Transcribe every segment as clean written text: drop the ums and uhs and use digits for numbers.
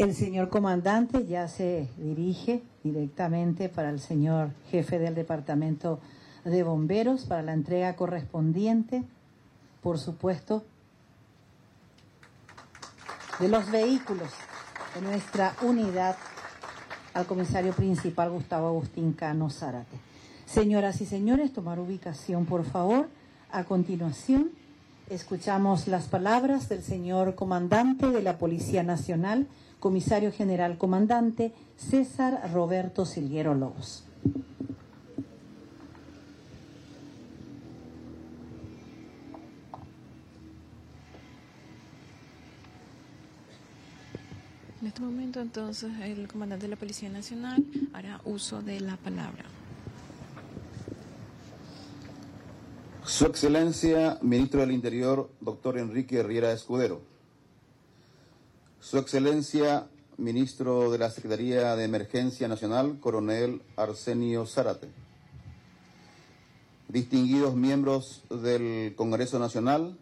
El señor comandante ya se dirige directamente para el señor jefe del Departamento de Bomberos para la entrega correspondiente, por supuesto, de los vehículos de nuestra unidad al comisario principal Gustavo Agustín Cano Zárate. Señoras y señores, tomar ubicación, por favor. A continuación, escuchamos las palabras del señor comandante de la Policía Nacional, comisario general comandante César Roberto Silguero Lobos. En este momento, entonces, el comandante de la Policía Nacional hará uso de la palabra. Su Excelencia, Ministro del Interior, doctor Enrique Riera Escudero. Su Excelencia, Ministro de la Secretaría de Emergencia Nacional, Coronel Arsenio Zárate. Distinguidos miembros del Congreso Nacional,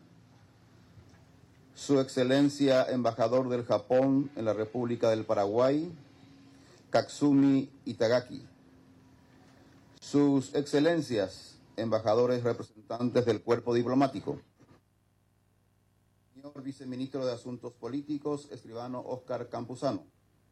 Su Excelencia, Embajador del Japón en la República del Paraguay, Katsumi Itagaki. Sus Excelencias, embajadores representantes del cuerpo diplomático. Señor Viceministro de Asuntos Políticos, escribano Óscar Campuzano.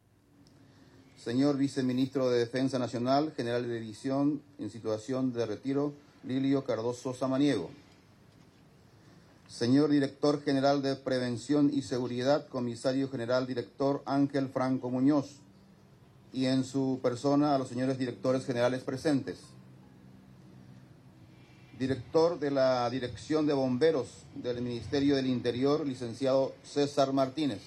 Señor Viceministro de Defensa Nacional, General de División en situación de retiro, Lilio Cardoso Samaniego. Señor Director General de Prevención y Seguridad, Comisario General Director Ángel Franco Muñoz. Y en su persona a los señores directores generales presentes. Director de la Dirección de Bomberos del Ministerio del Interior, licenciado César Martínez.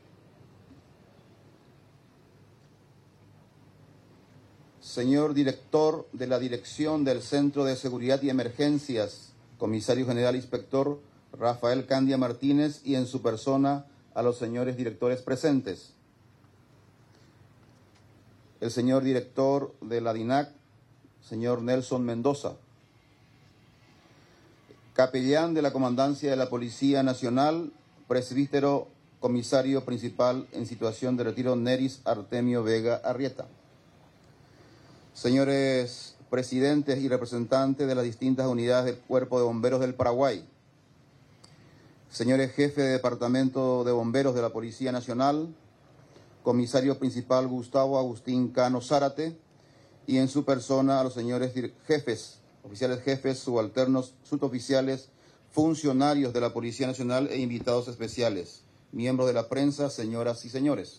Señor Director de la Dirección del Centro de Seguridad y Emergencias, Comisario General Inspector Rafael Candia Martínez, y en su persona a los señores directores presentes. El señor Director de la DINAC, señor Nelson Mendoza. Capellán de la Comandancia de la Policía Nacional, presbítero comisario principal en situación de retiro, Neris Artemio Vega Arrieta. Señores presidentes y representantes de las distintas unidades del Cuerpo de Bomberos del Paraguay. Señores jefes de Departamento de Bomberos de la Policía Nacional, comisario principal Gustavo Agustín Cano Zárate, y en su persona a los señores jefes, oficiales jefes, subalternos, suboficiales, funcionarios de la Policía Nacional e invitados especiales, miembros de la prensa, señoras y señores.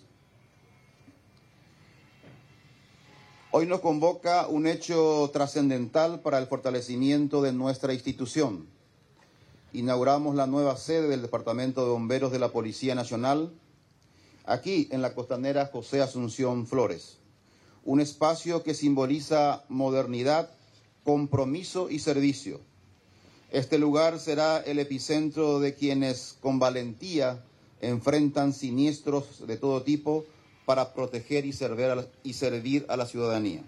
Hoy nos convoca un hecho trascendental para el fortalecimiento de nuestra institución. Inauguramos la nueva sede del Departamento de Bomberos de la Policía Nacional, aquí en la costanera José Asunción Flores. Un espacio que simboliza modernidad, compromiso y servicio. Este lugar será el epicentro de quienes con valentía enfrentan siniestros de todo tipo para proteger y servir a la ciudadanía.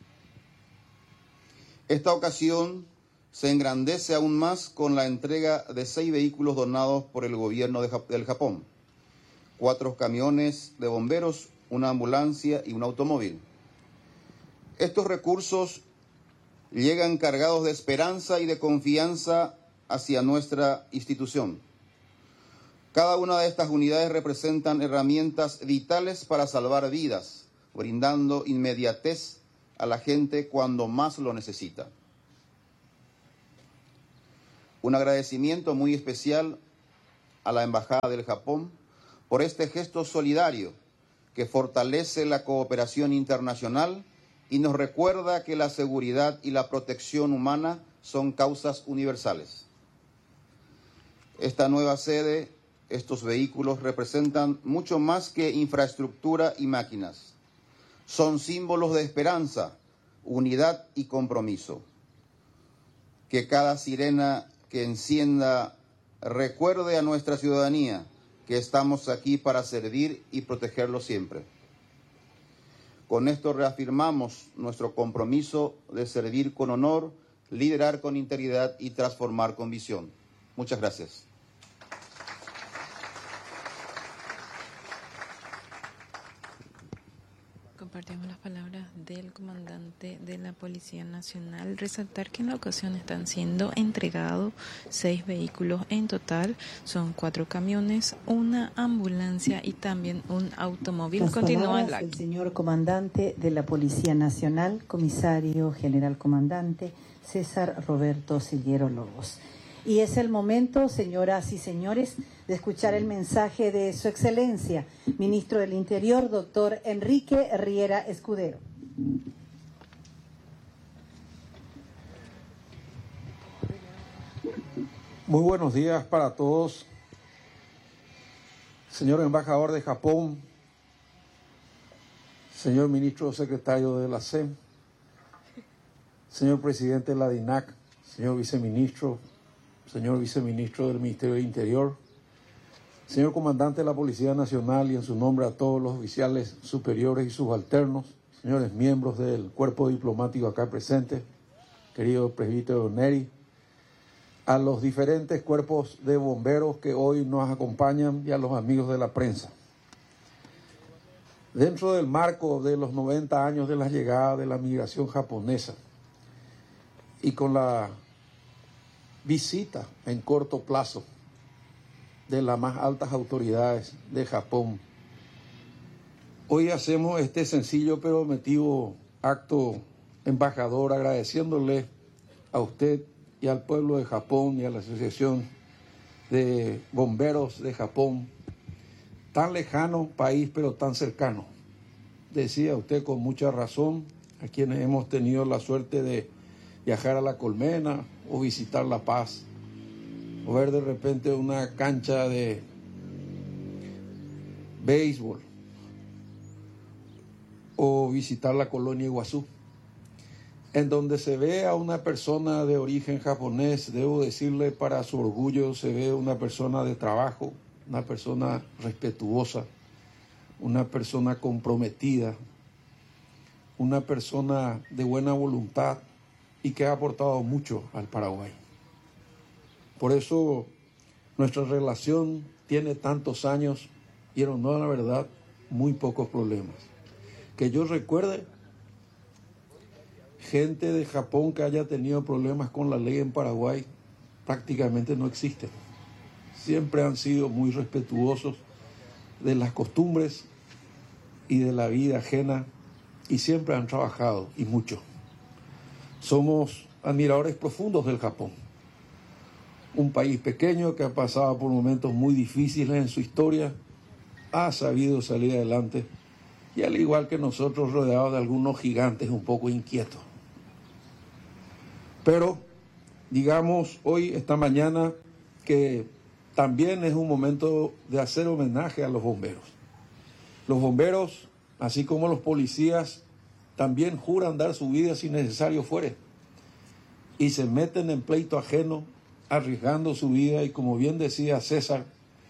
Esta ocasión se engrandece aún más con la entrega de 6 vehículos donados por el gobierno del Japón, 4 camiones de bomberos, una ambulancia y un automóvil. Estos recursos llegan cargados de esperanza y de confianza hacia nuestra institución. Cada una de estas unidades representan herramientas vitales para salvar vidas, brindando inmediatez a la gente cuando más lo necesita. Un agradecimiento muy especial a la Embajada del Japón por este gesto solidario que fortalece la cooperación internacional y nos recuerda que la seguridad y la protección humana son causas universales. Esta nueva sede, estos vehículos representan mucho más que infraestructura y máquinas. Son símbolos de esperanza, unidad y compromiso. Que cada sirena que encienda recuerde a nuestra ciudadanía que estamos aquí para servir y protegerlo siempre. Con esto reafirmamos nuestro compromiso de servir con honor, liderar con integridad y transformar con visión. Muchas gracias. Compartimos las palabras del comandante de la Policía Nacional. Resaltar que en la ocasión están siendo entregados 6 vehículos en total. Son 4 camiones, una ambulancia y también un automóvil. Las Continúa palabras del señor comandante de la Policía Nacional, comisario general comandante César Roberto Sillero Lobos. Y es el momento, señoras y señores, de escuchar el mensaje de Su Excelencia, Ministro del Interior, doctor Enrique Riera Escudero. Muy buenos días para todos. Señor embajador de Japón, señor ministro secretario de la SEM, señor presidente de la DINAC, señor viceministro del Ministerio del Interior, señor comandante de la Policía Nacional y en su nombre a todos los oficiales superiores y subalternos, señores miembros del cuerpo diplomático acá presentes, querido presbítero Neri, a los diferentes cuerpos de bomberos que hoy nos acompañan y a los amigos de la prensa. Dentro del marco de los 90 años de la llegada de la migración japonesa y con la visita en corto plazo de las más altas autoridades de Japón, hoy hacemos este sencillo pero emotivo acto embajador agradeciéndole a usted y al pueblo de Japón y a la Asociación de Bomberos de Japón, tan lejano país pero tan cercano. Decía usted con mucha razón, a quienes hemos tenido la suerte de viajar a La Colmena o visitar La Paz, o ver de repente una cancha de béisbol, o visitar la colonia Iguazú, en donde se ve a una persona de origen japonés, debo decirle para su orgullo, se ve una persona de trabajo, una persona respetuosa, una persona comprometida, una persona de buena voluntad y que ha aportado mucho al Paraguay. Por eso nuestra relación tiene tantos años y en honor a la verdad, muy pocos problemas. Que yo recuerde, gente de Japón que haya tenido problemas con la ley en Paraguay prácticamente no existe. Siempre han sido muy respetuosos de las costumbres y de la vida ajena y siempre han trabajado y mucho. Somos admiradores profundos del Japón, un país pequeño que ha pasado por momentos muy difíciles en su historia, ha sabido salir adelante y al igual que nosotros rodeados de algunos gigantes un poco inquietos. Pero digamos hoy, esta mañana, que también es un momento de hacer homenaje a los bomberos. Los bomberos, así como los policías, también juran dar su vida si necesario fuere. Y se meten en pleito ajeno, arriesgando su vida. Y como bien decía César,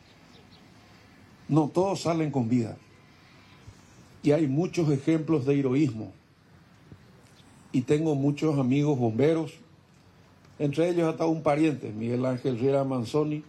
no todos salen con vida. Y hay muchos ejemplos de heroísmo. Y tengo muchos amigos bomberos, entre ellos hasta un pariente, Miguel Ángel Riera Manzoni,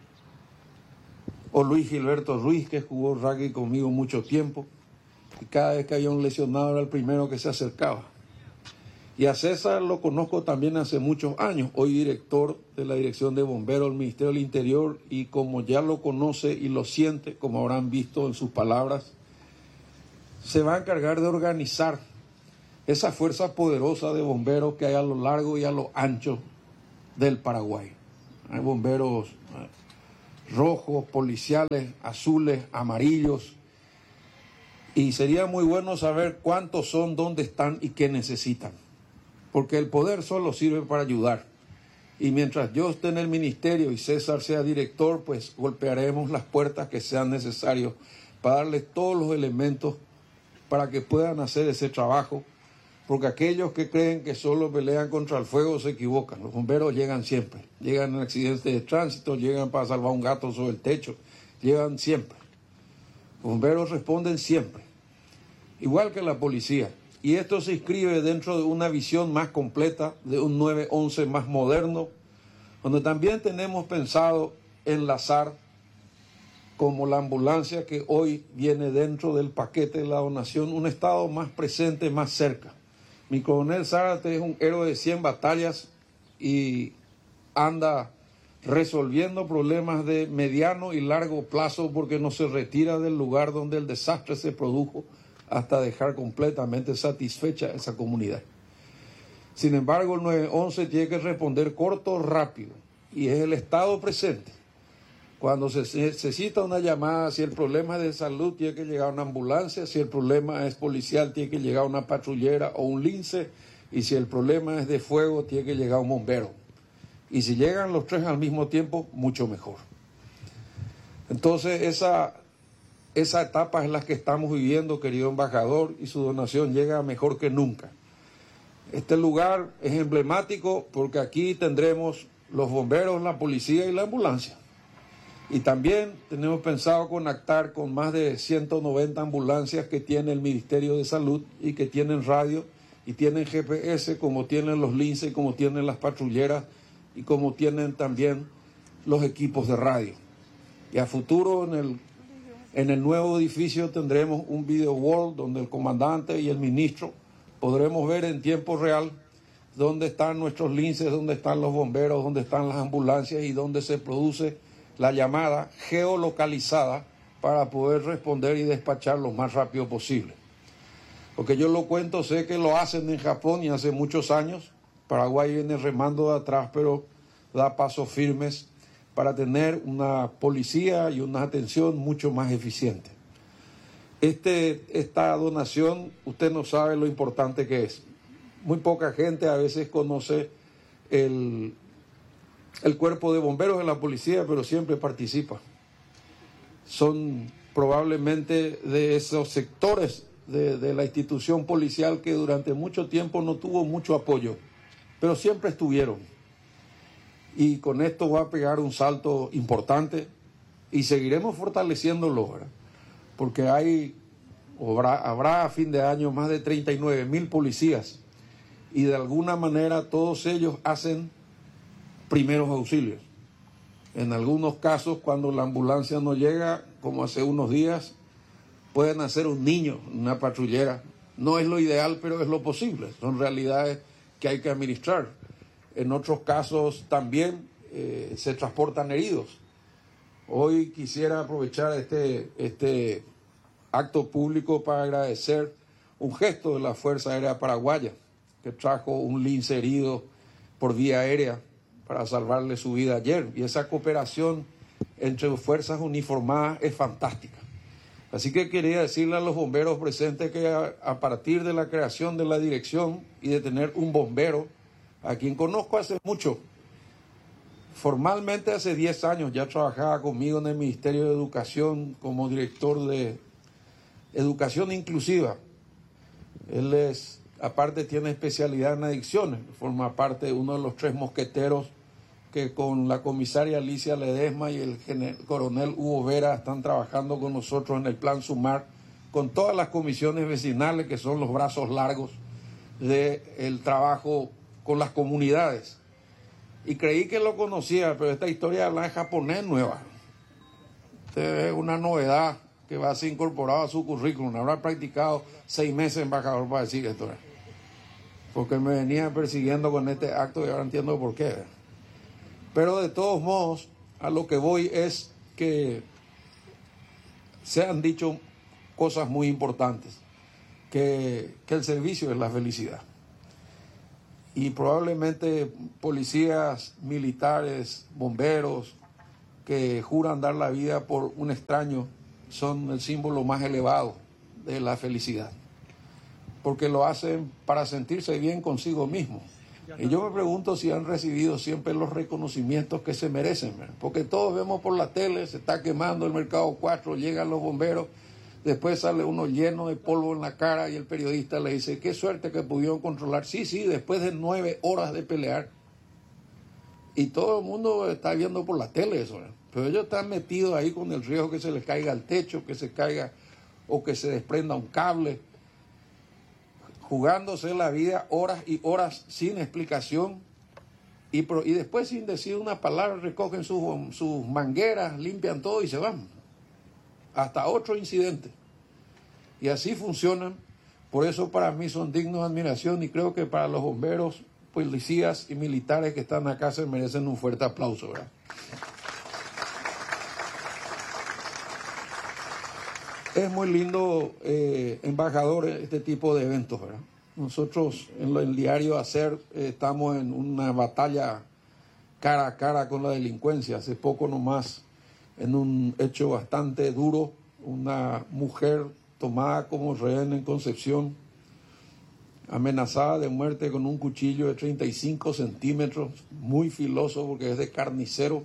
o Luis Gilberto Ruiz, que jugó rugby conmigo mucho tiempo. Y cada vez que había un lesionado era el primero que se acercaba. Y a César lo conozco también hace muchos años, hoy director de la Dirección de Bomberos del Ministerio del Interior, y como ya lo conoce y lo siente, como habrán visto en sus palabras, se va a encargar de organizar esa fuerza poderosa de bomberos que hay a lo largo y a lo ancho del Paraguay. Hay bomberos rojos, policiales, azules, amarillos. Y sería muy bueno saber cuántos son, dónde están y qué necesitan. Porque el poder solo sirve para ayudar. Y mientras yo esté en el ministerio y César sea director, pues golpearemos las puertas que sean necesarios para darles todos los elementos para que puedan hacer ese trabajo. Porque aquellos que creen que solo pelean contra el fuego se equivocan. Los bomberos llegan siempre. Llegan en accidentes de tránsito, llegan para salvar un gato sobre el techo. Llegan siempre. Los bomberos responden siempre. Igual que la policía. Y esto se inscribe dentro de una visión más completa, de un 911 más moderno, donde también tenemos pensado enlazar como la ambulancia que hoy viene dentro del paquete de la donación, un Estado más presente, más cerca. Mi coronel Zárate es un héroe de 100 batallas y anda resolviendo problemas de mediano y largo plazo porque no se retira del lugar donde el desastre se produjo hasta dejar completamente satisfecha esa comunidad. Sin embargo, el 911 tiene que responder corto, rápido, y es el Estado presente. Cuando se necesita una llamada, si el problema es de salud, tiene que llegar una ambulancia, si el problema es policial, tiene que llegar una patrullera o un lince, y si el problema es de fuego, tiene que llegar un bombero. Y si llegan los tres al mismo tiempo, mucho mejor. Entonces, esa etapa es la que estamos viviendo, querido embajador, y su donación llega mejor que nunca. Este lugar es emblemático porque aquí tendremos los bomberos, la policía y la ambulancia. Y también tenemos pensado conectar con más de 190 ambulancias que tiene el Ministerio de Salud y que tienen radio y tienen GPS, como tienen los linces, como tienen las patrulleras y como tienen también los equipos de radio. Y a futuro en el nuevo edificio tendremos un video wall donde el comandante y el ministro podremos ver en tiempo real dónde están nuestros linces, dónde están los bomberos, dónde están las ambulancias y dónde se produce la llamada geolocalizada para poder responder y despachar lo más rápido posible. Porque yo lo cuento, sé que lo hacen en Japón y hace muchos años. Paraguay viene remando de atrás, pero da pasos firmes para tener una policía y una atención mucho más eficiente. Esta donación, usted no sabe lo importante que es. Muy poca gente a veces conoce el cuerpo de bomberos de la policía, pero siempre participa. Son probablemente de esos sectores de la institución policial que durante mucho tiempo no tuvo mucho apoyo, pero siempre estuvieron. Y con esto va a pegar un salto importante y seguiremos fortaleciéndolo, ¿verdad? Porque habrá a fin de año más de 39,000 policías y de alguna manera todos ellos hacen primeros auxilios. En algunos casos, cuando la ambulancia no llega, como hace unos días, pueden hacer un niño, una patrullera. No es lo ideal, pero es lo posible. Son realidades que hay que administrar. En otros casos también se transportan heridos. Hoy quisiera aprovechar este acto público para agradecer un gesto de la Fuerza Aérea Paraguaya, que trajo un lince herido por vía aérea para salvarle su vida ayer. Y esa cooperación entre fuerzas uniformadas es fantástica. Así que quería decirle a los bomberos presentes que a partir de la creación de la dirección y de tener un bombero, a quien conozco hace mucho, formalmente hace 10 años ya trabajaba conmigo en el Ministerio de Educación como director de Educación Inclusiva. Él aparte tiene especialidad en adicciones, forma parte de uno de los 3 mosqueteros que con la comisaria Alicia Ledesma y el coronel Hugo Vera están trabajando con nosotros en el Plan Sumar, con todas las comisiones vecinales que son los brazos largos del trabajo con las comunidades. Y creí que lo conocía, pero esta historia habla en japonés nueva. Esta es una novedad que va a ser incorporada a su currículum. Habrá practicado 6 meses embajador para decir esto. Porque me venía persiguiendo con este acto y ahora entiendo por qué. Pero de todos modos, a lo que voy es que se han dicho cosas muy importantes, que el servicio es la felicidad. Y probablemente policías, militares, bomberos, que juran dar la vida por un extraño, son el símbolo más elevado de la felicidad. Porque lo hacen para sentirse bien consigo mismo. Y yo me pregunto si han recibido siempre los reconocimientos que se merecen, ¿verdad? Porque todos vemos por la tele, se está quemando el Mercado 4, llegan los bomberos, después sale uno lleno de polvo en la cara y el periodista le dice, qué suerte que pudieron controlar. Sí, después de 9 horas de pelear. Y todo el mundo está viendo por la tele eso, ¿verdad? Pero ellos están metidos ahí con el riesgo que se les caiga al techo, que se caiga o que se desprenda un cable, jugándose la vida horas y horas sin explicación y después sin decir una palabra recogen sus mangueras, limpian todo y se van. hasta otro incidente. Y así funcionan. Por eso para mí son dignos de admiración y creo que para los bomberos, policías y militares que están acá se merecen un fuerte aplauso, ¿verdad? Es muy lindo, embajador, este tipo de eventos, ¿verdad? Nosotros en el diario Hacer estamos en una batalla cara a cara con la delincuencia. Hace poco nomás, en un hecho bastante duro, una mujer tomada como rehén en Concepción, amenazada de muerte con un cuchillo de 35 centímetros, muy filoso porque es de carnicero,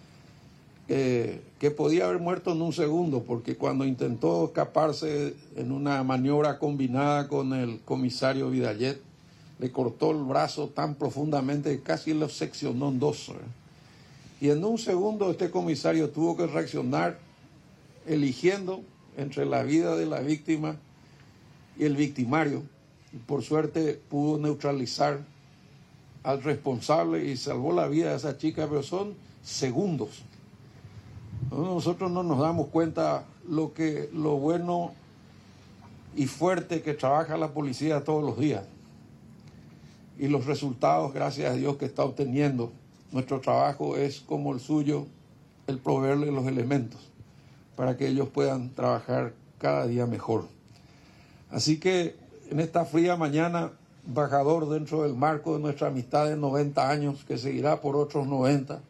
que podía haber muerto en un segundo, porque cuando intentó escaparse en una maniobra combinada con el comisario Vidallet, le cortó el brazo tan profundamente que casi lo seccionó en dos. Y en un segundo este comisario tuvo que reaccionar eligiendo entre la vida de la víctima y el victimario. Y por suerte pudo neutralizar al responsable y salvó la vida de esa chica, pero son segundos. Nosotros no nos damos cuenta lo bueno y fuerte que trabaja la policía todos los días y los resultados, gracias a Dios, que está obteniendo. Nuestro trabajo es como el suyo, el proveerle los elementos para que ellos puedan trabajar cada día mejor. Así que en esta fría mañana, embajador, dentro del marco de nuestra amistad de 90 años, que seguirá por otros 90,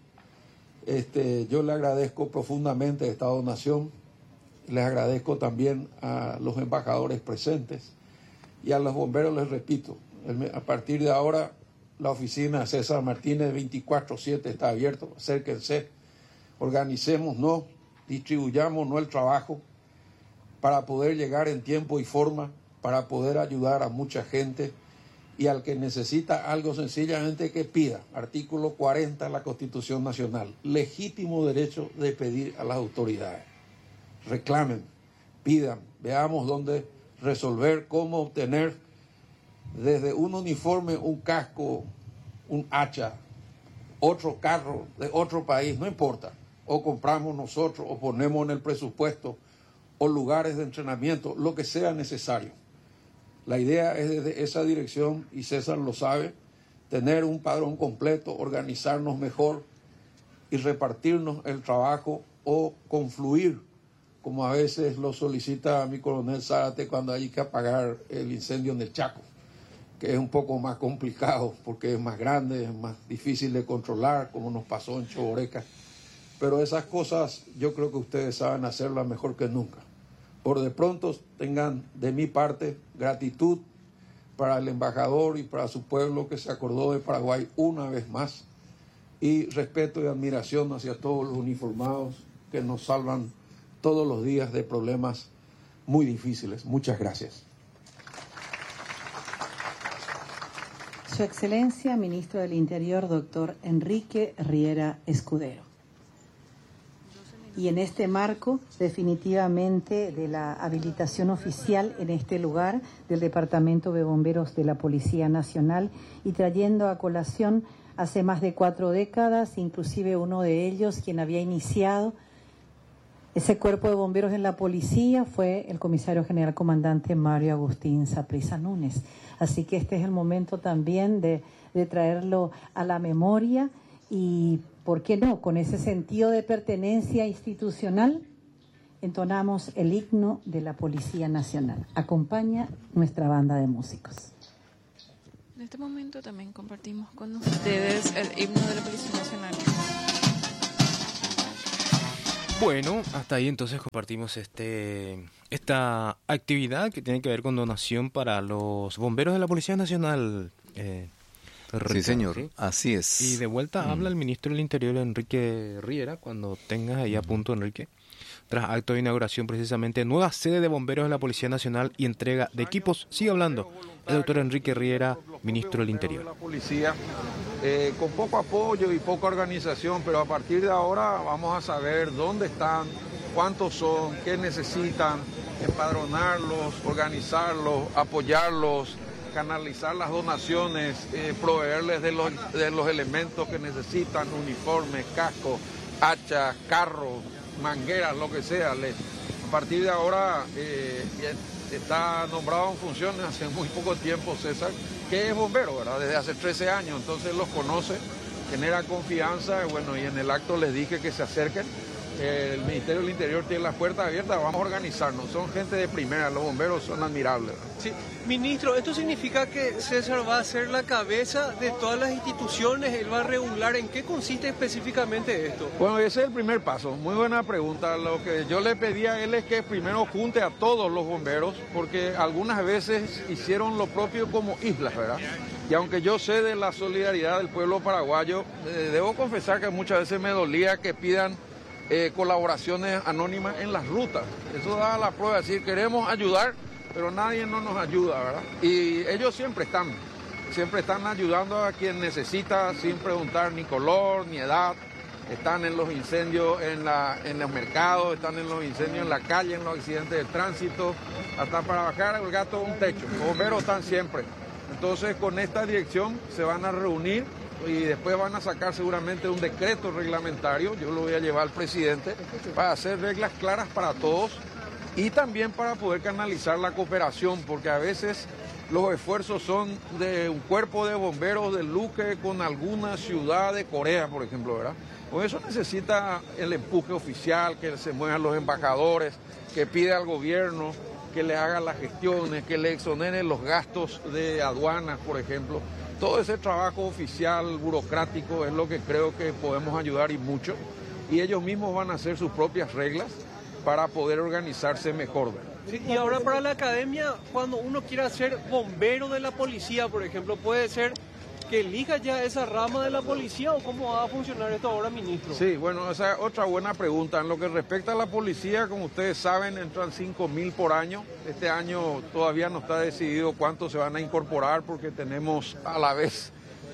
yo le agradezco profundamente esta donación. Les agradezco también a los embajadores presentes y a los bomberos les repito, a partir de ahora la oficina César Martínez 24/7 está abierto, acérquense, organicémonos, distribuyámonos el trabajo para poder llegar en tiempo y forma, para poder ayudar a mucha gente. Y al que necesita algo, sencillamente que pida. Artículo 40 de la Constitución Nacional. Legítimo derecho de pedir a las autoridades. Reclamen, pidan, veamos dónde resolver, cómo obtener desde un uniforme, un casco, un hacha, otro carro de otro país, no importa. O compramos nosotros, o ponemos en el presupuesto, o lugares de entrenamiento, lo que sea necesario. La idea es desde esa dirección, y César lo sabe, tener un padrón completo, organizarnos mejor y repartirnos el trabajo o confluir, como a veces lo solicita mi coronel Zárate cuando hay que apagar el incendio en el Chaco, que es un poco más complicado porque es más grande, es más difícil de controlar, como nos pasó en Choboreca. Pero esas cosas yo creo que ustedes saben hacerlas mejor que nunca. Por de pronto tengan de mi parte gratitud para el embajador y para su pueblo que se acordó de Paraguay una vez más, y respeto y admiración hacia todos los uniformados que nos salvan todos los días de problemas muy difíciles. Muchas gracias. Su Excelencia, Ministro del Interior, doctor Enrique Riera Escudero. Y en este marco, definitivamente, de la habilitación oficial en este lugar del Departamento de Bomberos de la Policía Nacional, y trayendo a colación hace más de 4 décadas, inclusive uno de ellos, quien había iniciado ese cuerpo de bomberos en la policía, fue el comisario general comandante Mario Agustín Saprissa Núñez. Así que este es el momento también de traerlo a la memoria y, ¿por qué no?, con ese sentido de pertenencia institucional, entonamos el himno de la Policía Nacional. Acompaña nuestra banda de músicos. En este momento también compartimos con ustedes el himno de la Policía Nacional. Bueno, hasta ahí entonces compartimos esta actividad que tiene que ver con donación para los bomberos de la Policía Nacional. Sí, señor, ¿sí? Así es. Y de vuelta habla el ministro del Interior, Enrique Riera, cuando tengas ahí a punto, Enrique. Tras acto de inauguración, precisamente, nueva sede de bomberos de la Policía Nacional y entrega de equipos. Sigue hablando el doctor Enrique Riera, ministro del Interior. La policía, con poco apoyo y poca organización, pero a partir de ahora vamos a saber dónde están, cuántos son, qué necesitan, empadronarlos, organizarlos, apoyarlos, canalizar las donaciones, proveerles de los elementos que necesitan, uniformes, cascos, hachas, carros, mangueras, lo que sea. A partir de ahora está nombrado en funciones hace muy poco tiempo César, que es bombero, ¿verdad? Desde hace 13 años, entonces los conoce, genera confianza, bueno, y en el acto les dije que se acerquen. El Ministerio del Interior tiene las puertas abiertas, vamos a organizarnos, son gente de primera, los bomberos son admirables. Sí. Ministro, ¿esto significa que César va a ser la cabeza de todas las instituciones? ¿Él va a regular? ¿En qué consiste específicamente esto? Bueno, ese es el primer paso, muy buena pregunta. Lo que yo le pedí a él es que primero junte a todos los bomberos, porque algunas veces hicieron lo propio como islas, ¿verdad? Y aunque yo sé de la solidaridad del pueblo paraguayo, debo confesar que muchas veces me dolía que pidan colaboraciones anónimas en las rutas. Eso da la prueba de decir, queremos ayudar, pero nadie no nos ayuda, ¿verdad? Y ellos siempre están ayudando a quien necesita sin preguntar ni color ni edad. Están en los incendios en los mercados, están en los incendios en la calle, en los accidentes de tránsito, hasta para bajar el gato un techo. Los bomberos están siempre. Entonces con esta dirección se van a reunir y después van a sacar seguramente un decreto reglamentario, yo lo voy a llevar al presidente, para hacer reglas claras para todos y también para poder canalizar la cooperación, porque a veces los esfuerzos son de un cuerpo de bomberos de Luque con alguna ciudad de Corea, por ejemplo, ¿verdad? Por eso necesita el empuje oficial, que se muevan los embajadores, que pide al gobierno que le haga las gestiones, que le exoneren los gastos de aduanas, por ejemplo. Todo ese trabajo oficial, burocrático, es lo que creo que podemos ayudar y mucho. Y ellos mismos van a hacer sus propias reglas para poder organizarse mejor. Sí, y ahora para la academia, cuando uno quiera ser bombero de la policía, por ejemplo, puede ser que elija ya esa rama de la policía, o cómo va a funcionar esto ahora, ministro. Sí, bueno, esa es otra buena pregunta. En lo que respecta a la policía, como ustedes saben, entran 5.000 por año. Este año todavía no está decidido cuántos se van a incorporar porque tenemos a la vez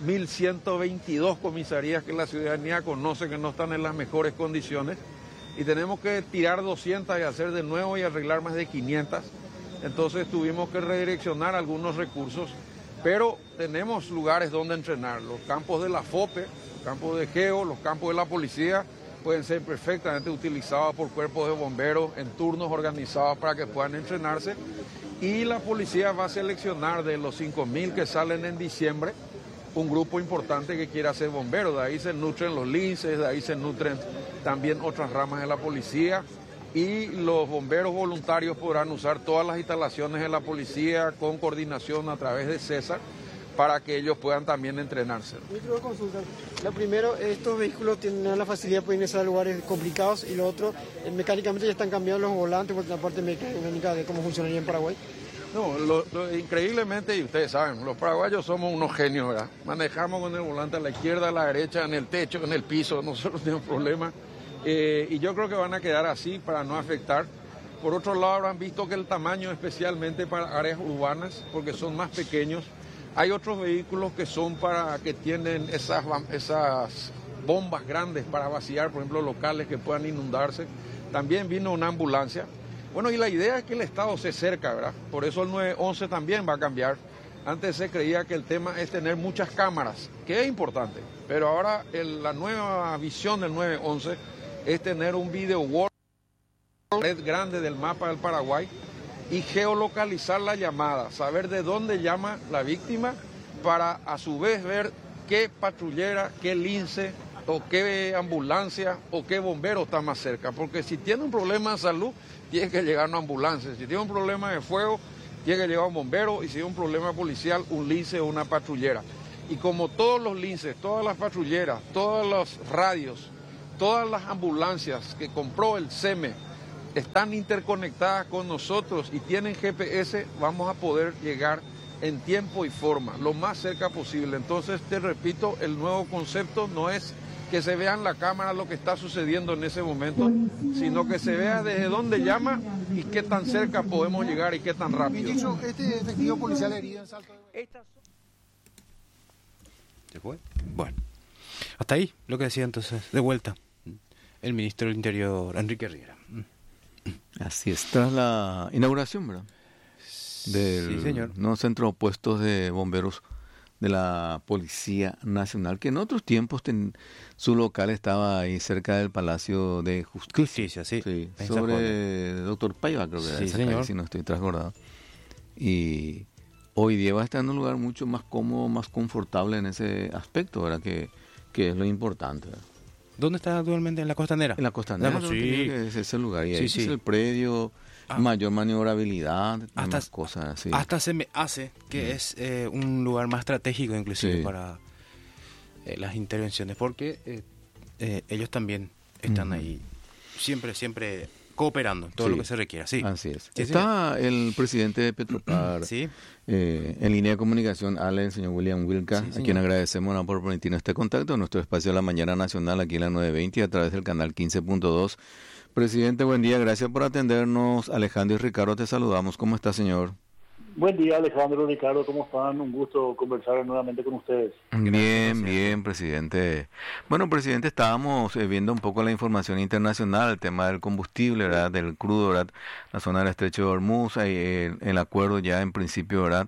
1.122 comisarías que la ciudadanía conoce que no están en las mejores condiciones y tenemos que tirar 200 y hacer de nuevo y arreglar más de 500. Entonces tuvimos que redireccionar algunos recursos. Pero tenemos lugares donde entrenar. Los campos de la FOPE, los campos de GEO, los campos de la policía pueden ser perfectamente utilizados por cuerpos de bomberos en turnos organizados para que puedan entrenarse. Y la policía va a seleccionar de los 5.000 que salen en diciembre un grupo importante que quiera ser bombero. De ahí se nutren los linces, de ahí se nutren también otras ramas de la policía. Y los bomberos voluntarios podrán usar todas las instalaciones de la policía con coordinación a través de César para que ellos puedan también entrenarse. Ministro, consulta. Lo primero, estos vehículos tienen la facilidad de ingresar a lugares complicados y lo otro, mecánicamente ya están cambiando los volantes por la parte mecánica de cómo funcionaría en Paraguay. No, increíblemente, y ustedes saben, los paraguayos somos unos genios, ¿verdad? Manejamos con el volante a la izquierda, a la derecha, en el techo, en el piso, nosotros tenemos problemas. Y yo creo que van a quedar así para no afectar. Por otro lado, habrán visto que el tamaño, especialmente para áreas urbanas, porque son más pequeños, hay otros vehículos que son que tienen esas bombas grandes para vaciar, por ejemplo, locales que puedan inundarse. También vino una ambulancia. Bueno, y la idea es que el Estado se acerca, ¿verdad? Por eso el 911 también va a cambiar. Antes se creía que el tema es tener muchas cámaras, que es importante, pero ahora la nueva visión del 911 es tener un video wall, red grande del mapa del Paraguay y geolocalizar la llamada, saber de dónde llama la víctima para a su vez ver qué patrullera, qué lince o qué ambulancia o qué bombero está más cerca. Porque si tiene un problema de salud, tiene que llegar una ambulancia. Si tiene un problema de fuego, tiene que llegar un bombero. Y si tiene un problema policial, un lince o una patrullera. Y como todos los linces, todas las patrulleras, todos los radios, todas las ambulancias que compró el SEME están interconectadas con nosotros y tienen GPS, vamos a poder llegar en tiempo y forma, lo más cerca posible. Entonces, te repito, el nuevo concepto no es que se vea en la cámara lo que está sucediendo en ese momento, sino que se vea desde dónde llama y qué tan cerca podemos llegar y qué tan rápido. Este efectivo policial herido en Salto de... ¿Se fue? Bueno, hasta ahí lo que decía entonces, de vuelta, el ministro del Interior, Enrique Riera. Así es, tras la inauguración, ¿verdad? Del sí, señor. nuevo centro de puestos de bomberos de la Policía Nacional, que en otros tiempos su local estaba ahí cerca del Palacio de Justicia. Sí. Sobre el Doctor Paiva, creo que era esa calle, si no estoy transbordado. Y hoy día va a estar en un lugar mucho más cómodo, más confortable en ese aspecto, ¿verdad? Que es lo importante, ¿verdad? ¿Dónde está actualmente? ¿En la Costanera? En la Costanera, sí. Es ese lugar. Y ahí es el predio, mayor maniobrabilidad, más cosas así. Hasta se me hace que es un lugar más estratégico inclusive para las intervenciones, porque ellos también están ahí siempre cooperando en todo lo que se requiera. Sí. Así es. Está el presidente de Petropar en línea de comunicación, el señor William Wilca, a quien agradecemos por permitirnos este contacto en nuestro espacio de la Mañana Nacional aquí en la 920 y a través del canal 15.2. Presidente, buen día, gracias por atendernos. Alejandro y Ricardo, te saludamos. ¿Cómo está, señor? Buen día, Alejandro y Ricardo, ¿cómo están? Un gusto conversar nuevamente con ustedes. Bien, presidente. Bueno, presidente, estábamos viendo un poco la información internacional, el tema del combustible, ¿verdad? Del crudo, ¿verdad? La zona del Estrecho de Hormuz, el acuerdo ya en principio, ¿verdad?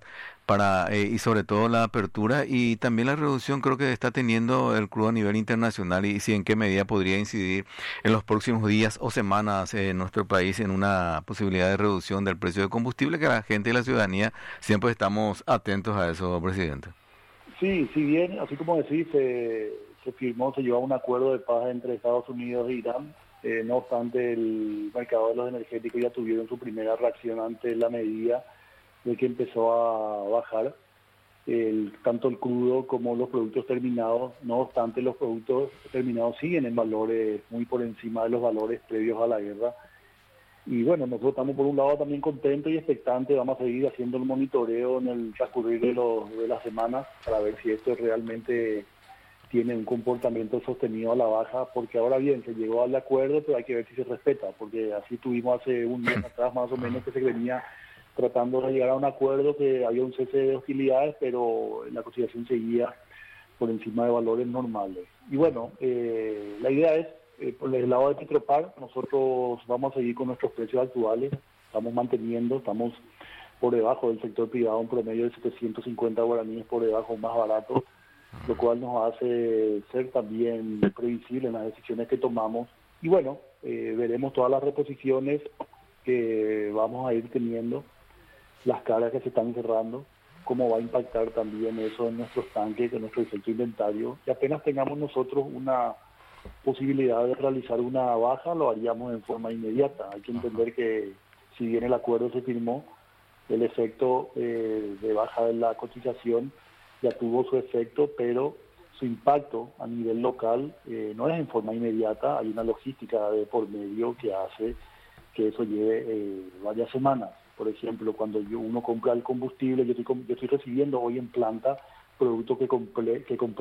Y sobre todo la apertura y también la reducción creo que está teniendo el crudo a nivel internacional y si en qué medida podría incidir en los próximos días o semanas en nuestro país en una posibilidad de reducción del precio de combustible, que la gente y la ciudadanía siempre estamos atentos a eso, presidente. Sí, si bien, así como decís, se llevó un acuerdo de paz entre Estados Unidos e Irán, no obstante el mercado de los energéticos ya tuvieron su primera reacción ante la medida de que empezó a bajar tanto el crudo como los productos terminados. No obstante, los productos terminados siguen en valores muy por encima de los valores previos a la guerra. Y bueno, nosotros estamos por un lado también contentos y expectantes. Vamos a seguir haciendo el monitoreo en el transcurrir de las semanas para ver si esto realmente tiene un comportamiento sostenido a la baja, porque ahora bien, se llegó al acuerdo, pero hay que ver si se respeta, porque así tuvimos hace un mes atrás más o menos que se venía tratando de llegar a un acuerdo, que había un cese de hostilidades, pero la cotización seguía por encima de valores normales. Y bueno, la idea es, por el lado de Petropar, nosotros vamos a seguir con nuestros precios actuales, estamos por debajo del sector privado, un promedio de 750 guaraníes por debajo, más barato, lo cual nos hace ser también previsible en las decisiones que tomamos. Y bueno, veremos todas las reposiciones que vamos a ir teniendo, las cargas que se están cerrando, cómo va a impactar también eso en nuestros tanques, en nuestro efecto inventario. Y apenas tengamos nosotros una posibilidad de realizar una baja, lo haríamos en forma inmediata. Hay que entender que si bien el acuerdo se firmó, el efecto de baja de la cotización ya tuvo su efecto, pero su impacto a nivel local no es en forma inmediata. Hay una logística de por medio que hace que eso lleve varias semanas. Por ejemplo, cuando uno compra el combustible, yo estoy recibiendo hoy en planta productos que compré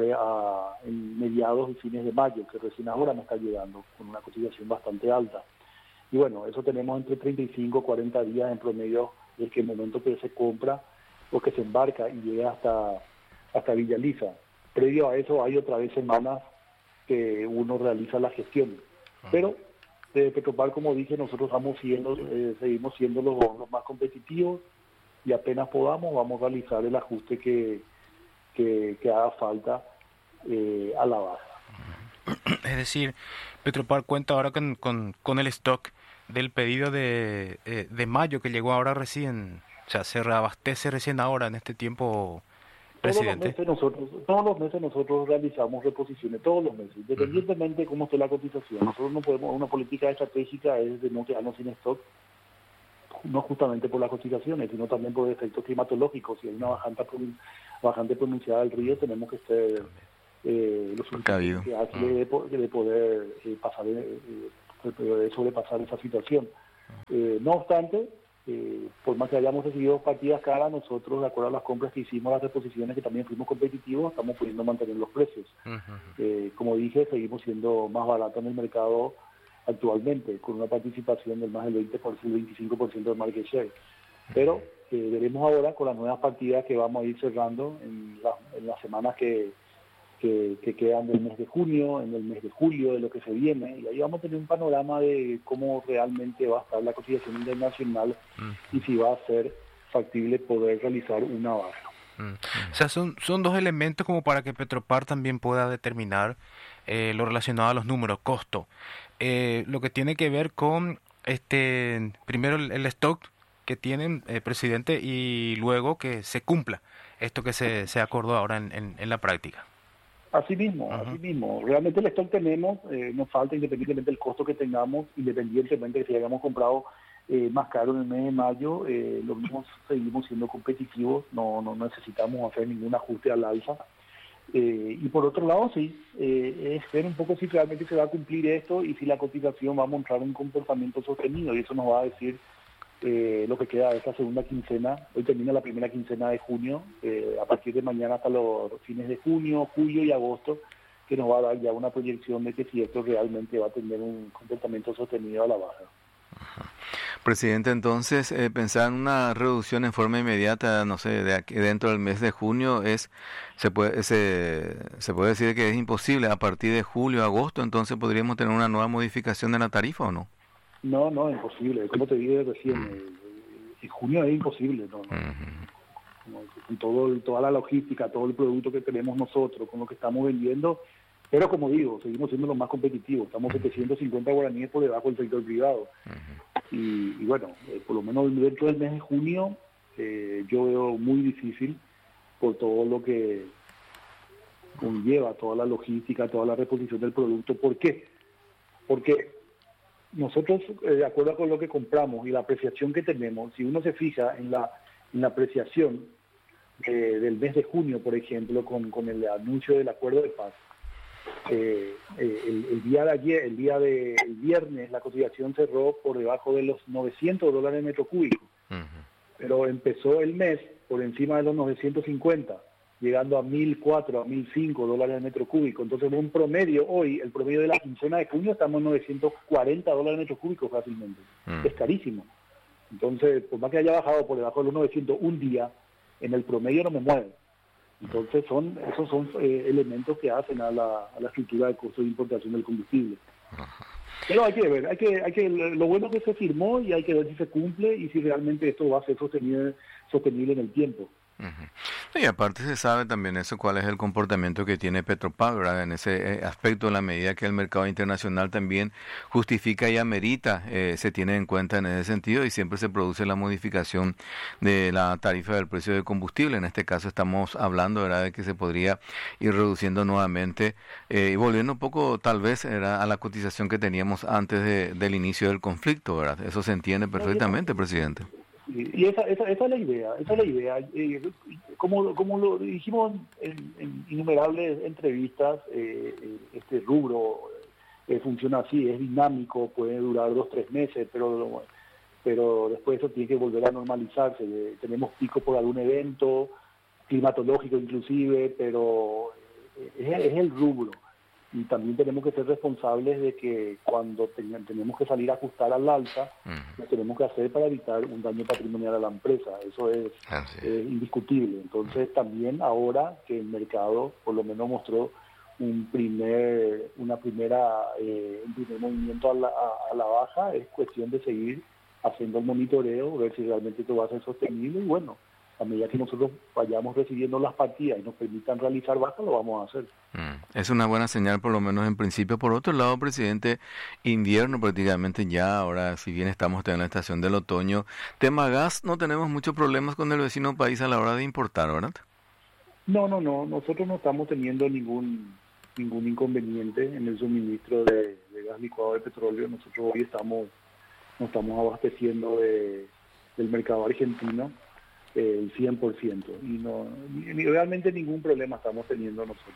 en mediados y fines de mayo, que recién ahora me está llegando, con una cotización bastante alta. Y bueno, eso tenemos entre 35 y 40 días en promedio desde que el momento que se compra o que se embarca y llega hasta Villa Lisa. Previo a eso hay otra vez semanas que uno realiza la gestión. Pero de Petropar, como dije, nosotros seguimos siendo los más competitivos y apenas podamos vamos a realizar el ajuste que haga falta a la baja. Es decir, Petropar cuenta ahora con el stock del pedido de mayo que llegó ahora recién, o sea, se reabastece recién ahora en este tiempo, presidente. Todos los meses nosotros realizamos reposiciones, todos los meses, independientemente de cómo esté la cotización. Nosotros no podemos, una política estratégica es de no quedarnos sin stock, no justamente por las cotizaciones, sino también por efectos climatológicos. Si hay una bajante pronunciada del río, tenemos que ser lo suficiente ágiles de poder sobrepasar esa situación. No obstante, por más que hayamos recibido partidas caras, nosotros, de acuerdo a las compras que hicimos, las reposiciones que también fuimos competitivos, estamos pudiendo mantener los precios. Como dije, seguimos siendo más baratos en el mercado actualmente, con una participación del más del 20%, el 25% del market share. Pero veremos ahora con las nuevas partidas que vamos a ir cerrando en las semanas que quedan del mes de junio, en el mes de julio, de lo que se viene, y ahí vamos a tener un panorama de cómo realmente va a estar la cotización internacional y si va a ser factible poder realizar una baja. O sea, son dos elementos como para que Petropar también pueda determinar lo relacionado a los números, costo. Lo que tiene que ver con primero el stock que tienen, presidente, y luego que se cumpla esto que se acordó ahora en la práctica. Así mismo. Realmente el stock tenemos, nos falta independientemente del costo que tengamos, independientemente de si hayamos comprado más caro en el mes de mayo, lo mismo seguimos siendo competitivos, no necesitamos hacer ningún ajuste al alza. Y por otro lado, sí, es ver un poco si realmente se va a cumplir esto y si la cotización va a mostrar un comportamiento sostenido, y eso nos va a decir lo que queda de esta segunda quincena. Hoy termina la primera quincena de junio, a partir de mañana hasta los fines de junio, julio y agosto, que nos va a dar ya una proyección de que si esto realmente va a tener un comportamiento sostenido a la baja. Ajá. Presidente, entonces, pensar en una reducción en forma inmediata, no sé, de aquí, dentro del mes de junio, se puede decir que es imposible. A partir de julio, agosto, entonces podríamos tener una nueva modificación de la tarifa, ¿o no? No, es imposible. Como te dije recién, en junio es imposible. Con toda la logística, todo el producto que tenemos nosotros, con lo que estamos vendiendo, pero como digo, seguimos siendo los más competitivos. Estamos 750 guaraníes por debajo del sector privado. Y bueno, por lo menos dentro del mes de junio, yo veo muy difícil por todo lo que conlleva, toda la logística, toda la reposición del producto. ¿Por qué? Porque nosotros, de acuerdo con lo que compramos y la apreciación que tenemos, si uno se fija en la apreciación del mes de junio, por ejemplo, con el anuncio del acuerdo de paz, el día de ayer, el viernes, la cotización cerró por debajo de los $900 el metro cúbico, pero empezó el mes por encima de los 950, llegando a $1,400 a $1,500 el metro cúbico. Entonces, un promedio hoy, el promedio de la quincena de junio, estamos en $940 el metro cúbico fácilmente. Es carísimo. Entonces, por más que haya bajado por debajo de los 900 un día, en el promedio no me mueve. Entonces, esos son elementos que hacen a la estructura de costo de importación del combustible. Pero hay que ver, lo bueno que se firmó, y hay que ver si se cumple y si realmente esto va a ser sostenible en el tiempo. Y aparte se sabe también eso, cuál es el comportamiento que tiene Petropar, ¿verdad? En ese aspecto, en la medida que el mercado internacional también justifica y amerita, se tiene en cuenta en ese sentido, y siempre se produce la modificación de la tarifa del precio del combustible. En este caso estamos hablando, ¿verdad?, de que se podría ir reduciendo nuevamente y volviendo un poco tal vez a la cotización que teníamos antes del inicio del conflicto, ¿verdad? Eso se entiende perfectamente, presidente. Y esa es la idea, como lo dijimos en innumerables entrevistas, este rubro funciona así, es dinámico, puede durar 2-3 meses, pero después eso tiene que volver a normalizarse. Tenemos pico por algún evento, climatológico inclusive, pero es el rubro. Y también tenemos que ser responsables de que cuando tenemos que salir a ajustar al alza, lo tenemos que hacer para evitar un daño patrimonial a la empresa. Eso es indiscutible. Entonces también ahora que el mercado por lo menos mostró un primer movimiento a la baja, es cuestión de seguir haciendo el monitoreo, ver si realmente esto va a ser sostenible, y bueno, a medida que nosotros vayamos recibiendo las partidas y nos permitan realizar bajas, lo vamos a hacer. Es una buena señal, por lo menos en principio. Por otro lado, presidente, invierno prácticamente ya, ahora si bien estamos en la estación del otoño, tema gas, no tenemos muchos problemas con el vecino país a la hora de importar, ¿verdad? No, nosotros no estamos teniendo ningún inconveniente en el suministro de gas licuado de petróleo. Nosotros hoy nos estamos abasteciendo del mercado argentino el 100%, y realmente ningún problema estamos teniendo nosotros.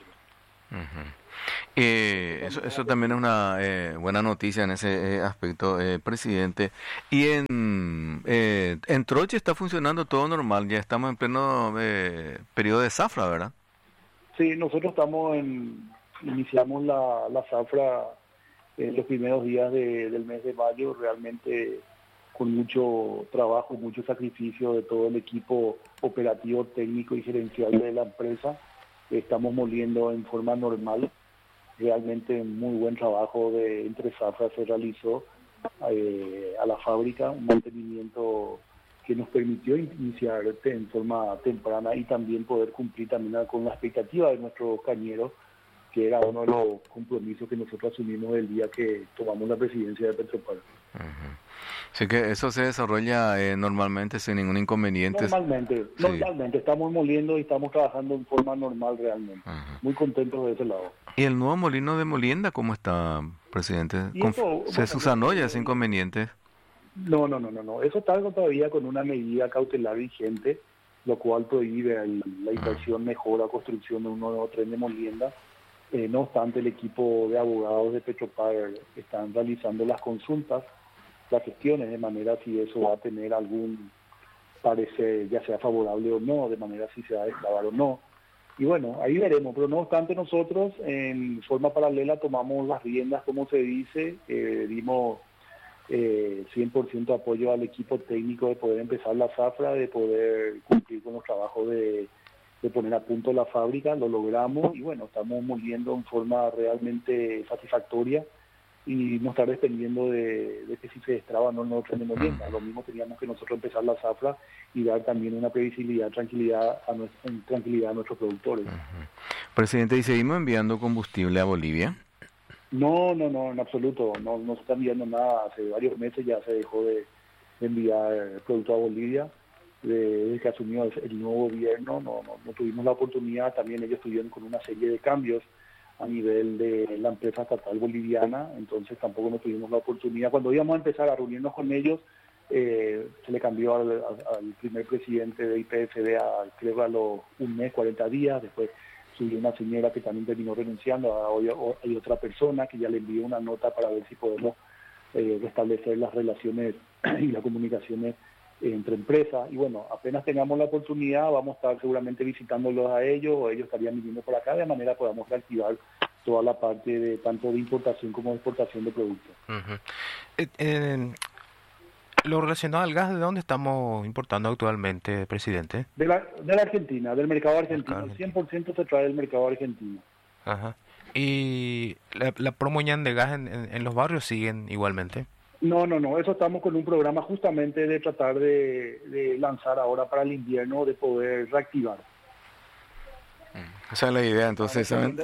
Eso también es una buena noticia en ese aspecto, presidente. Y en Troche está funcionando todo normal, ya estamos en pleno periodo de zafra, ¿verdad? Sí, nosotros iniciamos la zafra en los primeros días del mes de mayo, realmente con mucho trabajo, mucho sacrificio de todo el equipo operativo, técnico y gerencial de la empresa. Estamos moliendo en forma normal. Realmente muy buen trabajo entre zafra se realizó a la fábrica, un mantenimiento que nos permitió iniciar en forma temprana y también poder cumplir también con la expectativa de nuestros cañeros, que era uno de los compromisos que nosotros asumimos el día que tomamos la presidencia de Petropar. Así que eso se desarrolla normalmente sin ningún inconveniente. Normalmente estamos moliendo y estamos trabajando en forma normal realmente. Muy contentos de ese lado. ¿Y el nuevo molino de molienda cómo está, presidente? ¿Se subsanó ya ese inconveniente? No. Eso está todavía con una medida cautelar vigente, lo cual prohíbe la inversión, mejora, construcción de un nuevo tren de molienda. No obstante, el equipo de abogados de Petropar están realizando las consultas, las gestiones, de manera si eso va a tener algún parecer, ya sea favorable o no, de manera si se va a destrabar o no. Y bueno, ahí veremos, pero no obstante nosotros en forma paralela tomamos las riendas, como se dice, dimos 100% apoyo al equipo técnico de poder empezar la zafra, de poder cumplir con los trabajos de poner a punto la fábrica, lo logramos y bueno, estamos moliendo en forma realmente satisfactoria y no estar dependiendo de que si se destraba o no el nuevo tren de molienda. Lo mismo teníamos que nosotros empezar la zafra y dar también una previsibilidad, tranquilidad a nuestros productores. Presidente, ¿y seguimos enviando combustible a Bolivia? No, en absoluto, no se está enviando nada. Hace varios meses ya se dejó de enviar producto a Bolivia. Desde que asumió el nuevo gobierno no tuvimos la oportunidad. También ellos estuvieron con una serie de cambios a nivel de la empresa estatal boliviana, entonces tampoco no tuvimos la oportunidad. Cuando íbamos a empezar a reunirnos con ellos, se le cambió al primer presidente de IPFD creo a los un mes, 40 días, después subió una señora que también terminó renunciando, hoy hay otra persona que ya le envió una nota para ver si podemos restablecer las relaciones y las comunicaciones entre empresas. Y bueno, apenas tengamos la oportunidad vamos a estar seguramente visitándolos a ellos, o ellos estarían viniendo por acá, de manera podamos reactivar toda la parte de tanto de importación como de exportación de productos. Lo relacionado al gas, ¿de dónde estamos importando actualmente, presidente? De la Argentina, del mercado argentino. El 100% se trae del mercado argentino. Ajá. ¿Y la promoción de gas en los barrios siguen igualmente? No, eso estamos con un programa justamente de tratar de lanzar ahora para el invierno, de poder reactivar. Esa es la idea, entonces.